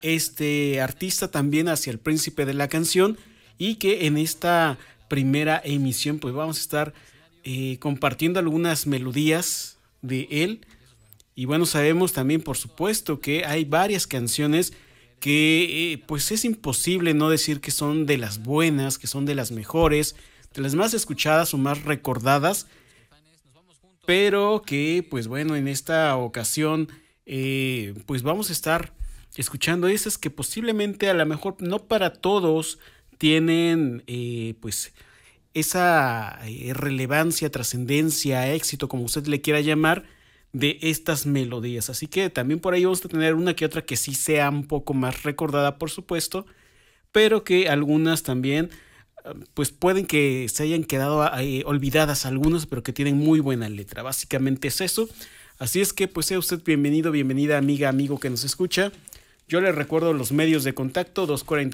este artista también hacia el príncipe de la canción y que en esta primera emisión pues vamos a estar compartiendo algunas melodías de él. Y bueno, sabemos también por supuesto que hay varias canciones que pues es imposible no decir que son de las buenas, que son de las mejores, de las más escuchadas o más recordadas, pero que pues bueno, en esta ocasión pues vamos a estar escuchando esas que posiblemente a lo mejor no para todos tienen pues esa relevancia, trascendencia, éxito, como usted le quiera llamar, de estas melodías. Así que también por ahí vamos a tener una que otra que sí sea un poco más recordada, por supuesto, pero que algunas también pues pueden que se hayan quedado olvidadas algunas, pero que tienen muy buena letra. Básicamente es eso. Así es que pues sea usted bienvenido, bienvenida amiga, amigo que nos escucha. Yo les recuerdo los medios de contacto: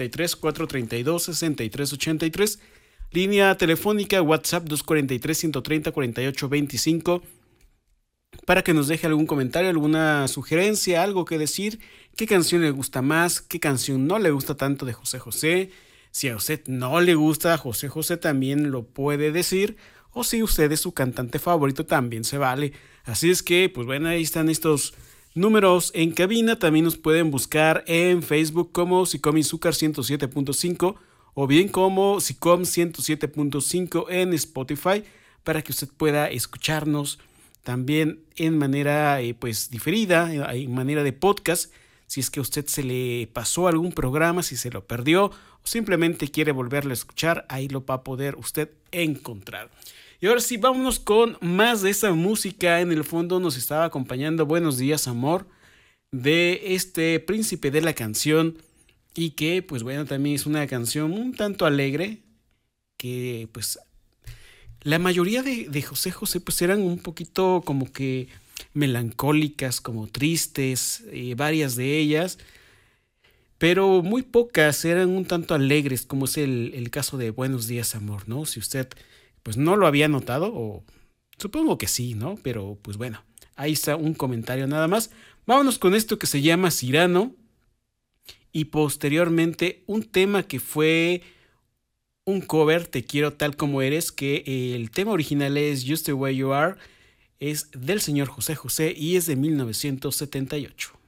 243-432-6383, línea telefónica WhatsApp 243-130-4825, para que nos deje algún comentario, alguna sugerencia, algo que decir, qué canción le gusta más, qué canción no le gusta tanto de José José. Si a usted no le gusta José José también lo puede decir, o si usted es su cantante favorito también se vale. Así es que pues bueno, ahí están estos números en cabina. También nos pueden buscar en Facebook como Sicom Izúcar 107.5 o bien como Sicom 107.5 en Spotify, para que usted pueda escucharnos también en manera pues diferida, en manera de podcast. Si es que a usted se le pasó algún programa, si se lo perdió o simplemente quiere volverlo a escuchar, ahí lo va a poder usted encontrar. Y ahora sí, vámonos con más de esa música. En el fondo nos estaba acompañando Buenos Días Amor, de este príncipe de la canción, y que pues bueno, también es una canción un tanto alegre, que pues la mayoría de José José pues eran un poquito como que melancólicas, como tristes, varias de ellas, pero muy pocas eran un tanto alegres, como es el caso de Buenos Días Amor, ¿no? Si usted pues no lo había notado, o supongo que sí, ¿no? Pero pues bueno, ahí está un comentario nada más. Vámonos con esto que se llama Cyrano, y posteriormente un tema que fue un cover, Te quiero tal como eres, que el tema original es Just the Way You Are, es del señor José José y es de 1978.